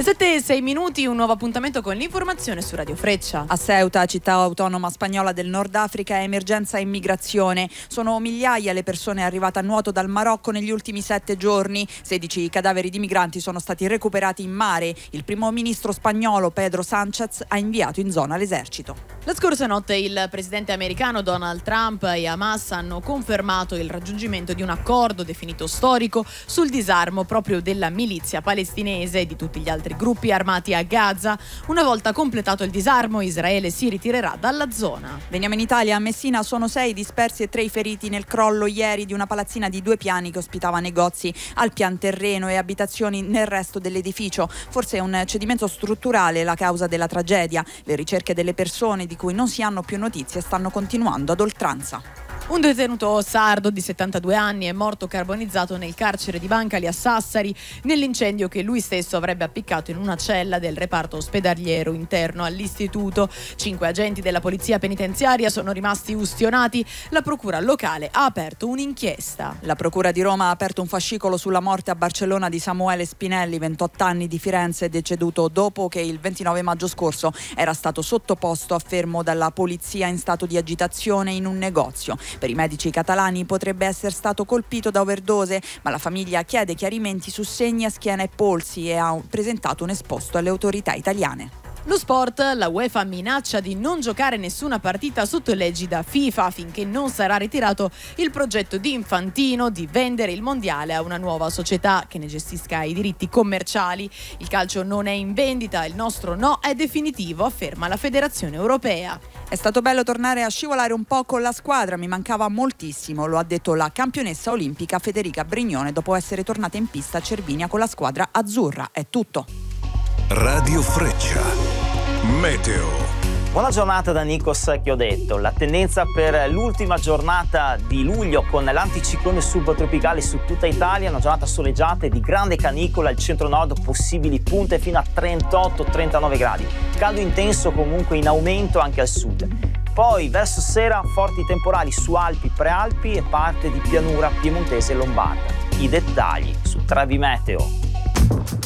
7:06, un nuovo appuntamento con l'informazione su Radio Freccia. A Ceuta, città autonoma spagnola del Nord Africa, è emergenza immigrazione. Sono migliaia le persone arrivate a nuoto dal Marocco negli ultimi 7 giorni. 16 cadaveri di migranti sono stati recuperati in mare. Il primo ministro spagnolo Pedro Sánchez ha inviato in zona l'esercito. La scorsa notte il presidente americano Donald Trump e Hamas hanno confermato il raggiungimento di un accordo definito storico sul disarmo proprio della milizia palestinese e di tutti gli altri gruppi armati a Gaza. Una volta completato il disarmo, Israele si ritirerà dalla zona. Veniamo in Italia. A Messina sono 6 dispersi e 3 i feriti nel crollo ieri di una palazzina di 2 piani che ospitava negozi al pian terreno e abitazioni nel resto dell'edificio. Forse è un cedimento strutturale la causa della tragedia. Le ricerche delle persone di cui non si hanno più notizie stanno continuando ad oltranza. Un detenuto sardo di 72 anni è morto carbonizzato nel carcere di Bancali a Sassari nell'incendio che lui stesso avrebbe appiccato in una cella del reparto ospedaliero interno all'istituto. 5 agenti della polizia penitenziaria sono rimasti ustionati. La procura locale ha aperto un'inchiesta. La procura di Roma ha aperto un fascicolo sulla morte a Barcellona di Samuele Spinelli, 28 anni, di Firenze, deceduto dopo che il 29 maggio scorso era stato sottoposto a fermo dalla polizia in stato di agitazione in un negozio. Per i medici catalani potrebbe essere stato colpito da overdose, ma la famiglia chiede chiarimenti su segni a schiena e polsi e ha presentato un esposto alle autorità italiane. Lo sport, la UEFA minaccia di non giocare nessuna partita sotto l'egida FIFA finché non sarà ritirato il progetto di Infantino di vendere il mondiale a una nuova società che ne gestisca i diritti commerciali. Il calcio non è in vendita, il nostro no è definitivo, afferma la Federazione Europea. È stato bello tornare a scivolare un po' con la squadra, mi mancava moltissimo, lo ha detto la campionessa olimpica Federica Brignone dopo essere tornata in pista a Cervinia con la squadra azzurra. È tutto. Radio Freccia. Meteo. Buona giornata da Nikos Chiodetto. La tendenza per l'ultima giornata di luglio con l'anticiclone subtropicale su tutta Italia, una giornata soleggiata e di grande canicola al centro-nord, possibili punte fino a 38-39 gradi. Caldo intenso comunque in aumento anche al sud. Poi verso sera forti temporali su Alpi, Prealpi e parte di pianura piemontese e lombarda. I dettagli su Trevi Meteo.